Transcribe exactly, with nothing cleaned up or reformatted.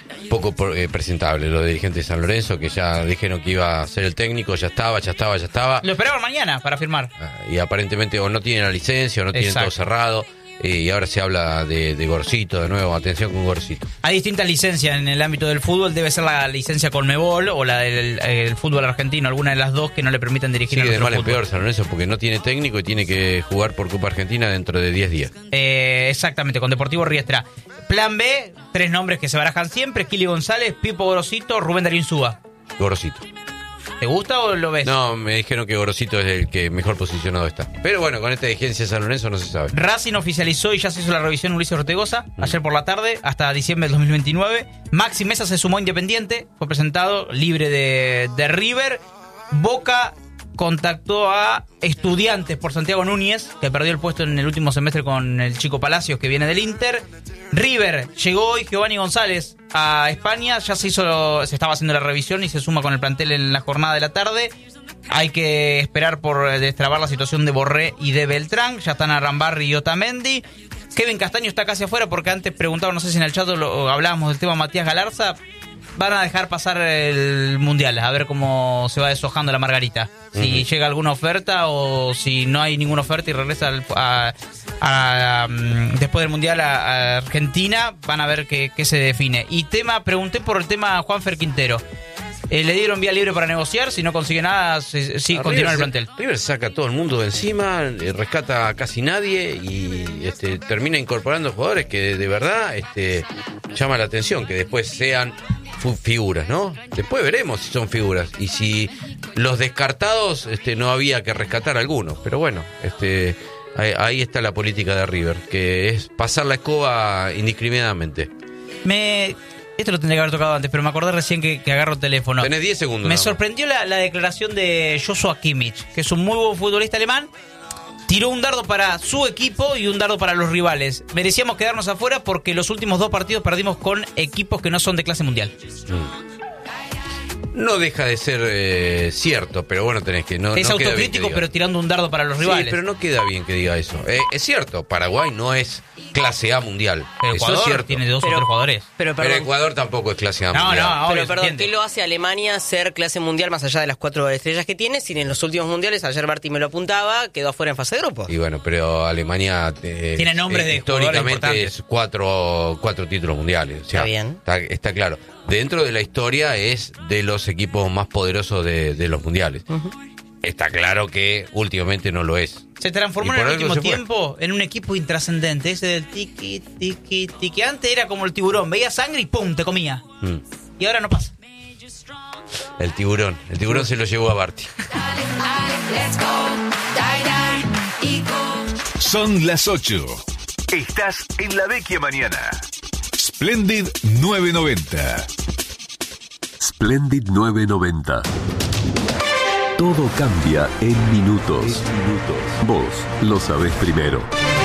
poco eh, presentable los dirigentes de San Lorenzo, que ya dijeron que iba a ser el técnico, ya estaba, ya estaba, ya estaba. Lo esperaban mañana para firmar. Y aparentemente o no tienen la licencia o no tienen Exacto. todo cerrado. Eh, y ahora se habla de, de Gorcito de nuevo, atención con Gorcito. Hay distintas licencias en el ámbito del fútbol, debe ser la licencia Conmebol o la del el fútbol argentino, alguna de las dos que no le permiten dirigir. Sí, a de mal en fútbol. peor San Lorenzo, porque no tiene técnico y tiene que jugar por Copa Argentina dentro de diez días. Eh, exactamente, con Deportivo Riestra. Plan B, tres nombres que se barajan siempre: Kili González, Pipo Gorosito, Rubén Darín Súa. Gorosito. ¿Te gusta o lo ves? No, me dijeron que Gorosito es el que mejor posicionado está. Pero bueno, con esta dirigencia de San Lorenzo no se sabe. Racing oficializó y ya se hizo la revisión Ulises Ortegoza mm. ayer por la tarde, hasta diciembre del dos mil veintinueve. Maxi Mesa se sumó a Independiente, fue presentado libre de, de River. Boca contactó a Estudiantes por Santiago Núñez, que perdió el puesto en el último semestre con el Chico Palacios, que viene del Inter. River, llegó hoy Giovanni González a España, ya se hizo, se estaba haciendo la revisión y se suma con el plantel en la jornada de la tarde. Hay que esperar por destrabar la situación de Borré y de Beltrán. Ya están Arambarri y Otamendi. Kevin Castaño está casi afuera porque antes preguntaba, no sé si en el chat lo, hablábamos del tema Matías Galarza. Van a dejar pasar el Mundial, a ver cómo se va deshojando la margarita. Si uh-huh. llega alguna oferta o si no hay ninguna oferta y regresa al, a, a, a, después del Mundial a, a Argentina, van a ver qué, qué se define. Y tema, pregunté por el tema Juanfer Quintero. Eh, le dieron vía libre para negociar, si no consigue nada, sí, sí continúa el plantel. River saca a todo el mundo de encima, eh, rescata a casi nadie y este, termina incorporando jugadores que de verdad este, llama la atención, que después sean figuras, ¿no? Después veremos si son figuras y si los descartados este, no había que rescatar algunos, pero bueno, este, ahí, ahí está la política de River, que es pasar la escoba indiscriminadamente. Me... Esto lo tendría que haber tocado antes, pero me acordé recién que, que agarro el teléfono. Tenés diez segundos. Me no. sorprendió la, la declaración de Joshua Kimmich, que es un muy buen futbolista alemán. Tiró un dardo para su equipo y un dardo para los rivales. Merecíamos quedarnos afuera porque los últimos dos partidos perdimos con equipos que no son de clase mundial. Mm. No deja de ser eh, cierto, pero bueno, tenés que... No, es no autocrítico, pero tirando un dardo para los rivales. Sí, pero no queda bien que diga eso. Eh, es cierto, Paraguay no es clase A mundial. Pero eso Ecuador es cierto. tiene dos pero, o tres jugadores. Pero, pero Ecuador tampoco es clase A no, mundial. No, no, pero perdón, ¿qué lo hace Alemania ser clase mundial más allá de las cuatro estrellas que tiene? Si en los últimos mundiales, ayer Barty me lo apuntaba, quedó afuera en fase de grupos. Y bueno, pero Alemania... Eh, tiene nombres eh, de históricamente es cuatro, cuatro títulos mundiales. O sea, está bien. Está, está claro. Dentro de la historia es de los equipos más poderosos de, de los mundiales. Uh-huh. Está claro que últimamente no lo es. Se transformó en el último tiempo en un equipo intrascendente, ese del tiki, tiki, tiki. Antes era como el tiburón, veía sangre y ¡pum!, te comía. Mm. Y ahora no pasa. El tiburón, el tiburón se lo llevó a Barty. Son las ocho. Estás en la Vecchia Mañana. Splendid nueve noventa. Splendid nueve noventa. Todo cambia en minutos. Vos lo sabés primero.